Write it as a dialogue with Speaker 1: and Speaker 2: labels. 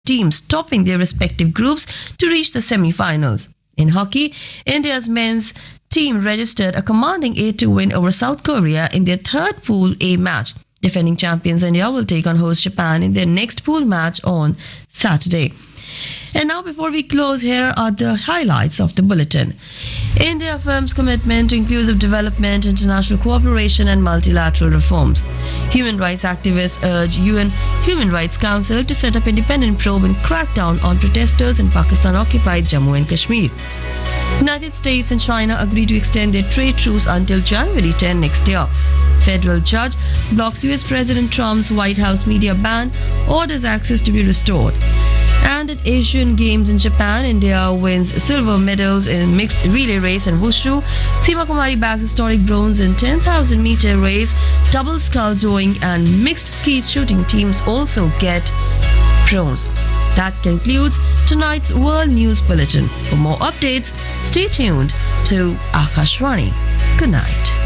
Speaker 1: teams topping their respective groups to reach the semi-finals. In hockey, India's men's team registered a commanding 8-2 win over South Korea in their third Pool A match. Defending champions India will take on host Japan in their next pool match on Saturday. And now, before we close, here are the highlights of the bulletin. India affirms commitment to inclusive development, international cooperation and multilateral reforms. Human rights activists urge UN Human Rights Council to set up independent probe and crack down on protesters in Pakistan-occupied Jammu and Kashmir. United States and China agree to extend their trade truce until January 10 next year. Federal judge blocks US President Trump's White House media ban, orders access to be restored. And at Asian Games in Japan, India wins silver medals in mixed relay race and wushu. Seema Kumari bags historic bronze in 10,000-meter race. Double sculls rowing and mixed skeet shooting teams also get bronze. That concludes tonight's World News Bulletin. For more updates, stay tuned to Akashvani. Good night.